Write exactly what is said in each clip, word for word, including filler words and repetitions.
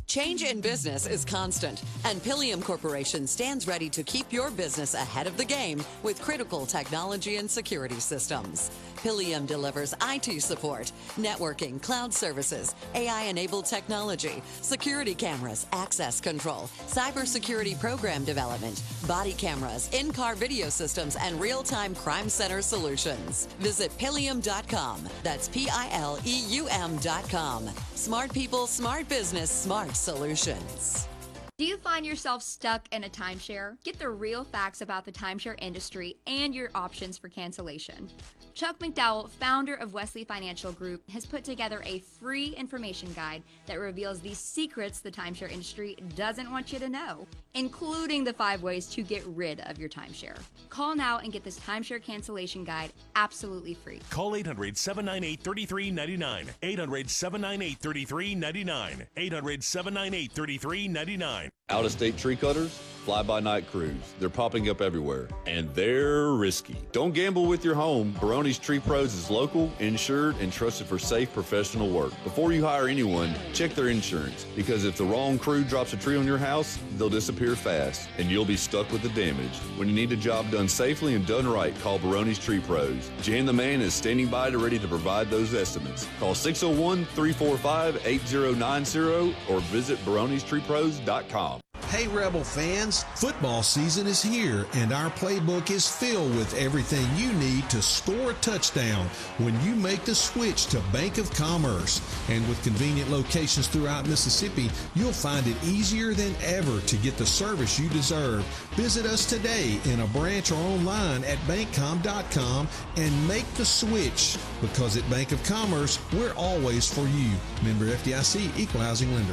Change in business is constant, and Pilium Corporation stands ready to keep your business ahead of the game with critical technology and security systems. Pilium delivers I T support, networking, cloud services, A I-enabled technology, security cameras, access control, cybersecurity program development, body cameras, in-car video systems, and real-time crime center solutions. Visit Pilium dot com. That's P I L E U M dot com. Smart people, smart business, smart solutions. Do you find yourself stuck in a timeshare? Get the real facts about the timeshare industry and your options for cancellation. Chuck McDowell, founder of Wesley Financial Group, has put together a free information guide that reveals the secrets the timeshare industry doesn't want you to know, including the five ways to get rid of your timeshare. Call now and get this timeshare cancellation guide absolutely free. Call eight hundred, seven nine eight, three three nine nine. eight hundred, seven nine eight, three three nine nine. eight hundred, seven nine eight, three three nine nine. Out-of-state tree cutters, fly-by-night crews. They're popping up everywhere, and they're risky. Don't gamble with your home. Baroni's Tree Pros is local, insured, and trusted for safe professional work. Before you hire anyone, check their insurance, because if the wrong crew drops a tree on your house, they'll disappear fast, and you'll be stuck with the damage. When you need a job done safely and done right, call Baroni's Tree Pros. Jan the Man is standing by to ready to provide those estimates. Call six oh one, three four five, eight oh nine oh or visit barones tree pros dot com. Hey Rebel fans, football season is here and our playbook is filled with everything you need to score a touchdown when you make the switch to Bank of Commerce. And with convenient locations throughout Mississippi, you'll find it easier than ever to get the service you deserve. Visit us today in a branch or online at bank com dot com and make the switch, because at Bank of Commerce, we're always for you. Member F D I C, Equal Housing Lender.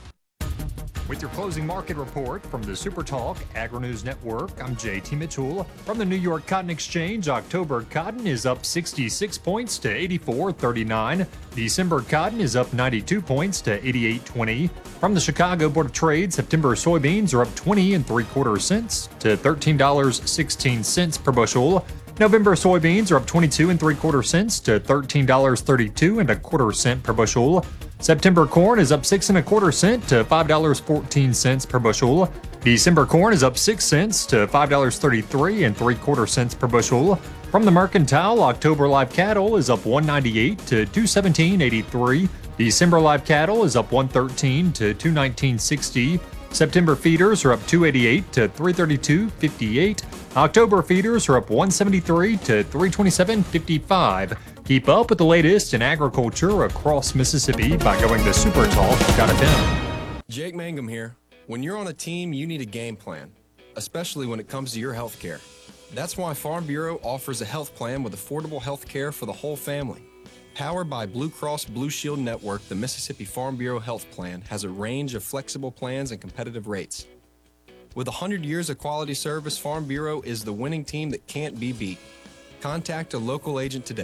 With your closing market report from the Super Talk Agri-News Network, I'm J T Mitchell. From the New York Cotton Exchange, October cotton is up sixty-six points to eighty-four thirty-nine. December cotton is up ninety-two points to eighty-eight twenty. From the Chicago Board of Trade, September soybeans are up twenty and three quarter cents to thirteen dollars and sixteen cents per bushel. November soybeans are up twenty-two and three quarter cents to thirteen dollars and thirty-two and a quarter cent per bushel. September corn is up six and a quarter cent to five dollars and fourteen cents per bushel. December corn is up six cents to five dollars and thirty-three and three quarter cents per bushel. From the Mercantile, October live cattle is up one ninety-eight to two seventeen eighty-three. December live cattle is up one thirteen to two nineteen sixty. September feeders are up two eighty-eight to three thirty-two fifty-eight. October feeders are up one seventy-three to three twenty-seven fifty-five. Keep up with the latest in agriculture across Mississippi by going to supertalk dot f m. Jake Mangum here. When you're on a team, you need a game plan, especially when it comes to your health care. That's why Farm Bureau offers a health plan with affordable health care for the whole family. Powered by Blue Cross Blue Shield Network, the Mississippi Farm Bureau Health Plan has a range of flexible plans and competitive rates. With one hundred years of quality service, Farm Bureau is the winning team that can't be beat. Contact a local agent today.